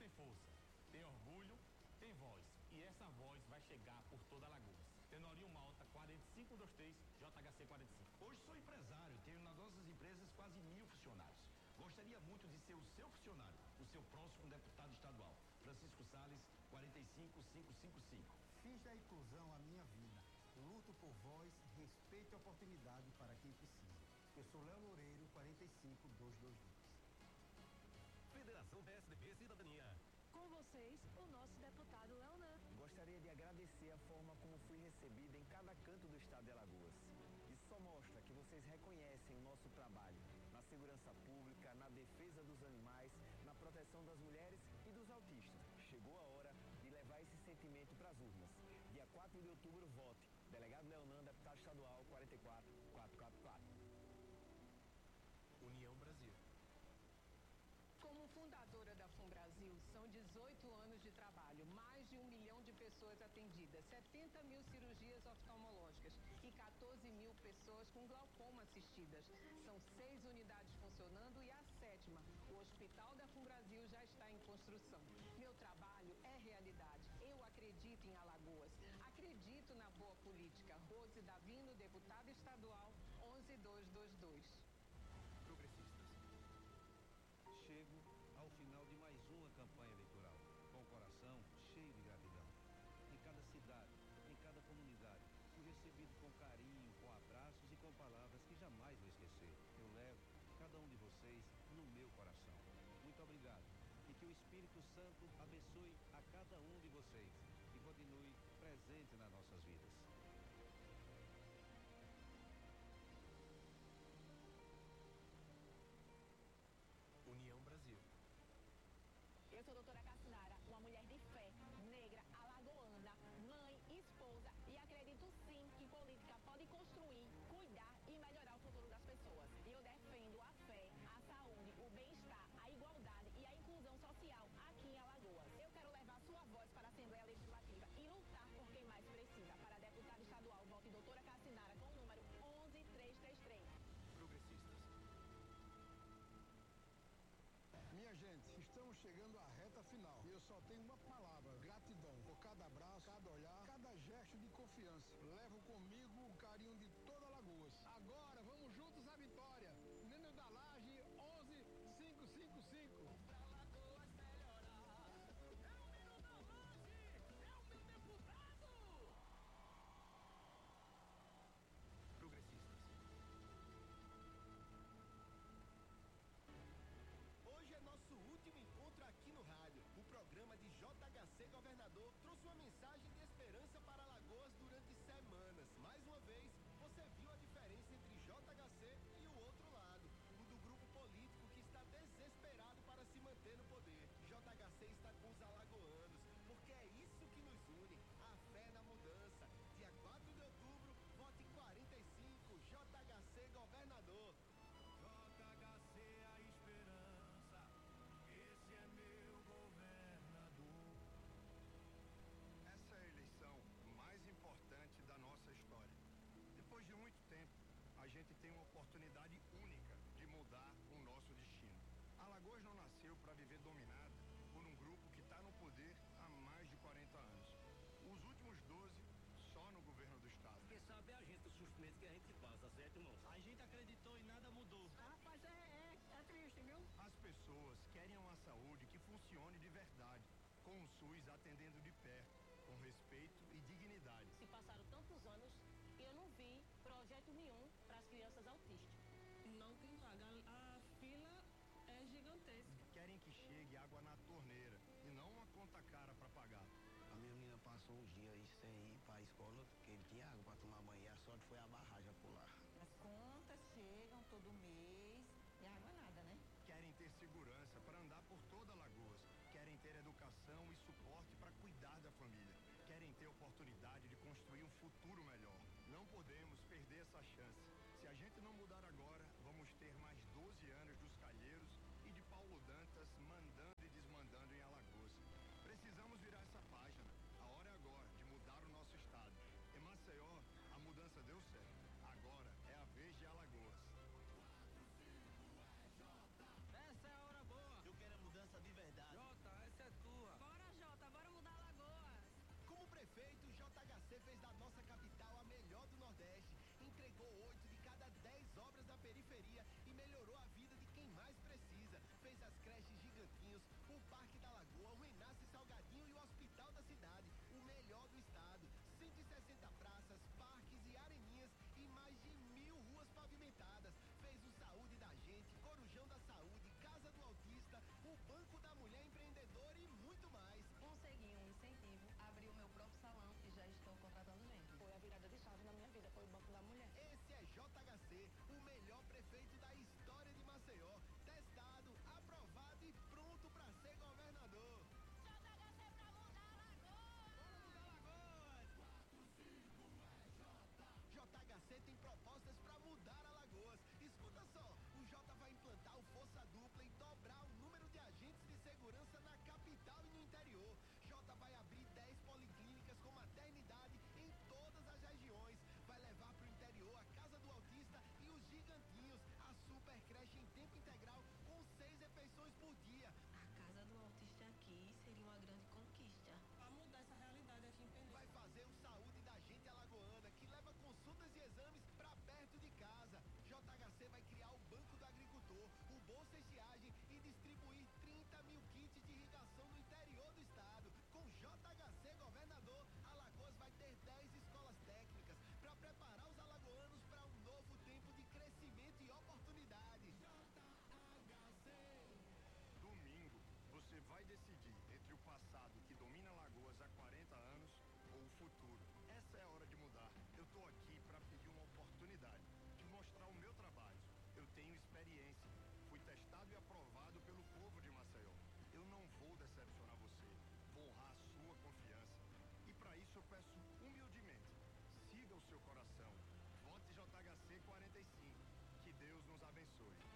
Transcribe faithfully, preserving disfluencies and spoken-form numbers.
tem força, tem orgulho, tem voz. E essa voz vai chegar por toda Alagoas. Tenorio Malta, quatro cinco dois três, J H C quarenta e cinco. Hoje sou empresário, tenho nas nossas empresas quase mil funcionários. Gostaria muito de ser o seu funcionário, o seu próximo deputado estadual. Francisco Salles, quatro cinco cinco cinco cinco. Fiz da inclusão a minha vida. Luto por voz, respeito e oportunidade para quem precisa. Eu sou Léo Loureiro, quatro cinco dois dois dois. Federação P S D B Cidadania. Com vocês, o nosso deputado Leonan. Gostaria de agradecer a forma como fui recebida em cada canto do estado de Alagoas. Isso só mostra que vocês reconhecem o nosso trabalho na segurança pública, na defesa dos animais, na proteção das mulheres e dos autistas. Chegou a hora de levar esse sentimento para as urnas. Dia quatro de outubro, vote. Delegado Leonan, deputado estadual, quatro quatro quatro quatro quatro. União Brasil. Como fundadora da FUNBrasil, são dezoito anos de trabalho, mais de um milhão de pessoas atendidas, setenta mil cirurgias oftalmológicas e quatorze mil pessoas com glaucoma assistidas. São seis unidades funcionando e a sétima, o Hospital da FUNBrasil, já está em construção. Meu trabalho é realidade. Eu acredito em Alagoas. Acredito na boa política. Rose Davino, deputada estadual, onze dois dois dois. Progressistas. Chego ao final de mais uma campanha eleitoral, com o coração cheio de gratidão. Em cada cidade, em cada comunidade, fui recebido com carinho, com abraços e com palavras que jamais vou esquecer. Eu levo cada um de vocês no meu coração. Muito obrigado e que o Espírito Santo abençoe a cada um de vocês e continue presente nas nossas vidas. União Brasil. Eu sou a doutora Cassinara, uma mulher de fé, negra, alagoana, mãe, esposa e acredito sim que política pode construir, cuidar e melhorar o futuro das pessoas. E eu defendo a fé, a saúde, o bem-estar, a igualdade e a inclusão social aqui em Alagoas. Eu quero levar sua voz para a Assembleia Legislativa e lutar por quem mais precisa. Para deputada estadual, vote doutora Cassinara com o número onze três três três. Progressistas. Minha gente, estamos chegando à reta final e eu só tenho uma palavra: gratidão por cada abraço, cada olhar, cada gesto de confiança. Levo comigo o carinho de toda Alagoas. Agora vamos juntos à vitória. Neno da Laje, onze cinco cinco cinco. Pra Alagoas melhorar. É o Neno da Laje, é o meu deputado. Progressistas. Hoje é nosso último encontro aqui no rádio. O programa de J H C Governador trouxe uma mensagem de esperança para Alagoas durante semanas. Mais uma vez, você viu a diferença entre J H C e o outro lado, o do grupo político que está desesperado para se manter no poder. J H C está com os alagoanos, porque é isso que nos une, a fé na mudança. Dia quatro de outubro, vote quarenta e cinco, J H C Governador. J H C a esperança, esse é meu governador. Essa é a eleição mais importante da nossa história. Depois de muito tempo, a gente tem uma oportunidade única de mudar o nosso destino. Alagoas não nasceu para viver dominada por um grupo que está no poder há mais de quarenta anos. Os últimos doze só no governo do estado. Quem sabe é a gente, os sofrimentos que a gente passa, certo, irmão? A gente acreditou e nada mudou. Rapaz, é, é, é triste, viu? As pessoas querem uma saúde que funcione de verdade, com o SUS atendendo de perto, com respeito e dignidade. Se passaram tantos anos e eu não vi projeto nenhum para as crianças autistas. Não tem vaga. A fila é gigantesca. Querem que chegue água na torneira e não uma conta cara para pagar. A minha menina passou uns dias sem ir para a escola, porque ele tinha água para tomar banho, e a sorte foi a barragem pular. As contas chegam todo mês e água nada, né? Querem ter segurança para andar por toda Alagoas. Querem ter educação e suporte para cuidar da família. Querem ter oportunidade de construir um futuro melhor. Não podemos perder essa chance. Se a gente não mudar agora, vamos ter mais doze anos dos Calheiros e de Paulo Dantas mandando e desmandando em Alagoas. Precisamos virar essa página. A hora é agora de mudar o nosso estado. Em Maceió, a mudança deu certo. Agora é a vez de Alagoas. Essa é a hora boa. Eu quero a mudança de verdade. Jota, essa é C fez da nossa capital a melhor do Nordeste, entregou oito de cada dez obras da periferia e melhorou a vida de quem mais precisa. Fez as creches Gigantinhos, o Parque da Lagoa, o Renasce Salgadinho e o Hospital da Cidade, o melhor do estado. cento e sessenta praças, parques e areninhas e mais de mil ruas pavimentadas. Fez o Saúde da Gente, Corujão da Saúde, Casa do Autista, o Banco da Mulher Empreendedora e muito mais. Consegui um incentivo, abri o meu próprio salão e já estou contratando gente. Foi a virada de chave na minha vida, foi o Banco da Mulher. Esse é J H C, o melhor prefeito da história de Maceió. Testado, aprovado e pronto para ser governador. J H C pra mudar Alagoas! J H C tem propostas para mudar Alagoas. Escuta só, o J vai implantar o Força Dupla e dobrar o número de agentes de segurança na capital e no interior. J vai abrir dez policlínicas com maternidade em todas as regiões. Vai levar para o interior a Casa do Autista e os Gigantinhos, a super creche em tempo integral com seis refeições por dia. A Casa do Autista aqui seria uma grande conquista. Pra mudar essa realidade aqui em Penedo. Vai fazer o Saúde da Gente Alagoana, que leva consultas e exames para perto de casa. J H C vai criar o Banco do Agricultor, o Bolsa Estiagem e distribuir trinta mil kits de irrigação no interior do estado. Com J H C governador, Alagoas vai ter dez escolas técnicas para preparar os alagoanos para um novo tempo de crescimento e oportunidade. Domingo, você vai decidir entre o passado que domina Alagoas há quarenta anos ou o futuro. Essa é a hora de mudar. Eu tô aqui para pedir uma oportunidade, de mostrar o meu trabalho. Eu tenho experiência, fui testado e aprovado pelo povo de Maceió. Eu não vou decepcionar você, vou honrar a sua confiança. E para isso eu peço humildemente, siga o seu coração. Vote J H C quarenta e cinco. Que Deus nos abençoe.